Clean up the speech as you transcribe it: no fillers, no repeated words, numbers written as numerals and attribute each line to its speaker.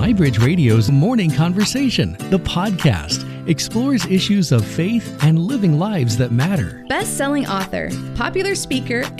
Speaker 1: MyBridge Radio's Morning Conversation, the podcast, explores issues of faith and living lives that matter.
Speaker 2: Best-selling author, popular speaker,